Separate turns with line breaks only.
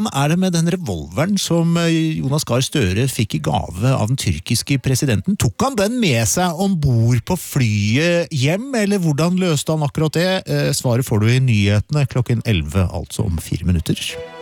Hvordan det med den revolveren som Jonas Gahr Støre fikk i gave av den tyrkiske presidenten? Tok han den med seg ombord på flyet hjem, eller hvordan løste han akkurat det? Svaret får du i nyhetene klokken 11, altså om 4 minutter.